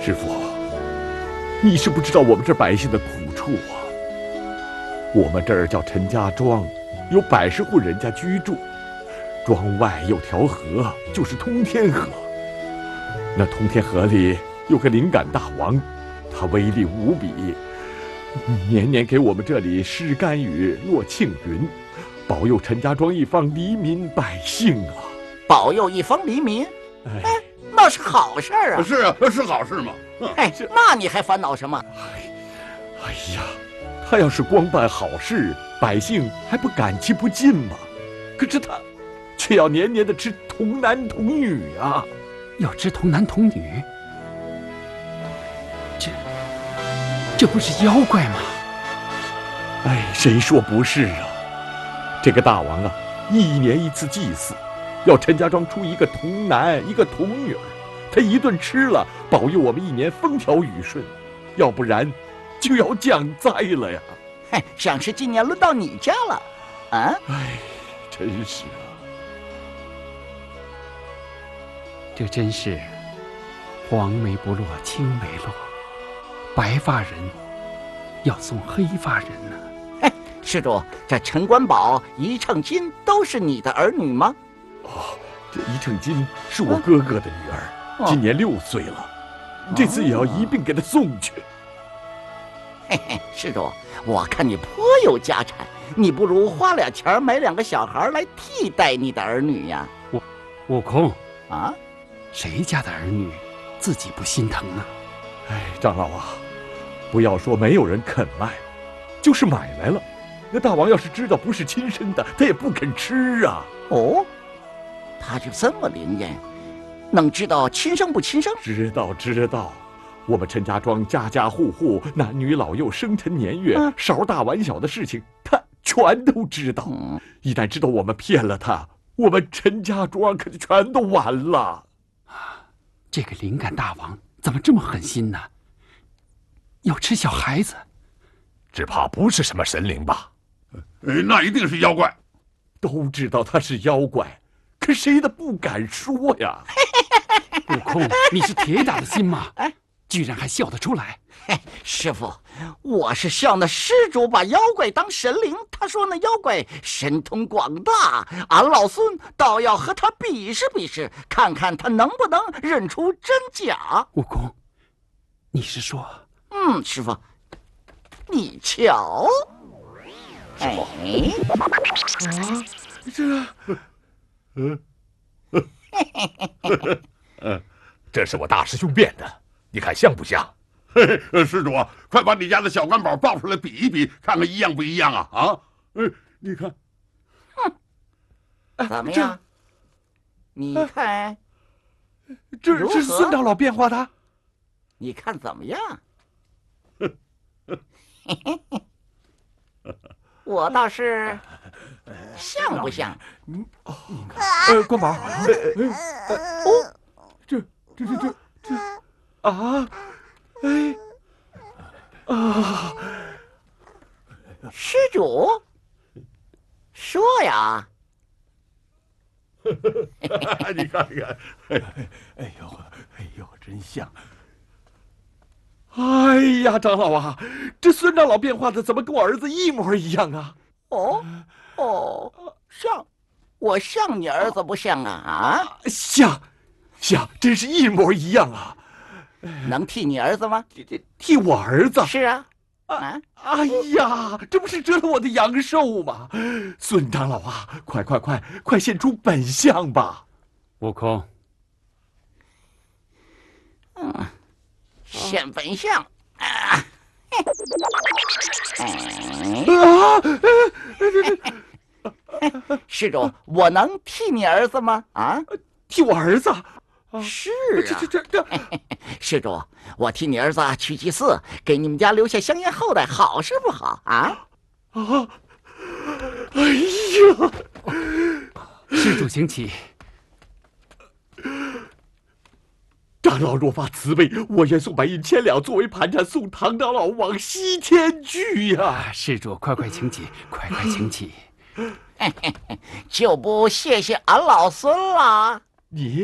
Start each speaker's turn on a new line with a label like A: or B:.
A: 师傅，你是不知道我们这百姓的苦处啊。我们这儿叫陈家庄，有100户人家居住，庄外有条河，就是通天河。那通天河里有个灵感大王，他威力无比，年年给我们这里施甘雨、落庆云，保佑陈家庄一方黎民百姓啊！
B: 保佑一方黎民，哎，那是好事啊！
C: 是啊，是好事嘛。
B: 哎，那你还烦恼什么？
A: 哎呀，他要是光办好事，百姓还不感激不尽吗？可是他却要年年的吃童男童女啊！
D: 要吃童男童女，这不是妖怪吗？
A: 哎，谁说不是啊？这个大王啊，1年1次祭祀，要陈家庄出一个童男一个童女儿，他一顿吃了，保佑我们1年风调雨顺，要不然就要降灾了呀！
B: 嘿，想是今年轮到你家了，啊？
A: 哎，真是啊！
D: 这真是黄梅不落青梅落，白发人要送黑发人呢。
B: 嘿，施主，这陈官宝、一秤金都是你的儿女吗？
A: 哦，这一秤金是我哥哥的女儿，今年6岁了，这次也要一并给她送去。
B: 嘿嘿，施主，我看你颇有家产，你不如花点钱买2个小孩来替代你的儿女呀。
D: 悟空
B: 啊，
D: 谁家的儿女自己不心疼呢？
A: 哎，长老啊，不要说没有人肯卖，就是买来了，那大王要是知道不是亲生的，他也不肯吃啊。
B: 哦，他就这么灵验，能知道亲生不亲生？
A: 知道。我们陈家庄家家户户男女老幼生辰年月，勺大碗小的事情，他全都知道。一旦知道我们骗了他，我们陈家庄可就全都完了。
D: 这个灵感大王怎么这么狠心呢？要吃小孩子，
E: 只怕不是什么神灵吧？
C: 那一定是妖怪。
A: 都知道他是妖怪，可谁都不敢说呀。
D: 悟空，你是铁打的心吗？居然还笑得出来！
B: 嘿，师傅，我是笑那施主把妖怪当神灵，他说那妖怪神通广大，俺老孙倒要和他比试比试，看看他能不能认出真假。
D: 悟空，你是说？
B: 师傅，你瞧。
E: 师傅，这是我大师兄变的，你看像不像？
C: 施主啊，快把你家的小官宝抱出来比一比，看看一样不一样啊！啊，你看，
B: 怎么样？你看，
A: 这是孙长老变化的，
B: 你看怎么样？我倒是像不像？
A: 官宝，这啊！哎，啊！
B: 施主，说呀！
C: 你看看，
A: 哎呦，真像！哎呀，长老啊，这孙长老变化的怎么跟我儿子一模一样啊？
B: 像，我像你儿子不像啊？啊，
A: 像，真是一模一样啊！
B: 能替你儿子吗？
A: 替我儿子？
B: 是啊。
A: 哎呀，这不是折了我的阳寿吗？孙长老啊，快现出本相吧！
D: 悟空，
B: 现本相啊！施主，我能替你儿子吗？啊，
A: 替我儿子？
B: 是啊，施主，我替你儿子去祭祀，给你们家留下香烟后代，好是不好啊？
A: 哎呀！
D: 施主请起。
A: 长老若发慈悲，我愿送白银1000两作为盘缠，送唐长老往西天去呀！
D: 施主，快请起，快请起。
B: 就不谢谢俺老孙了。
A: 你。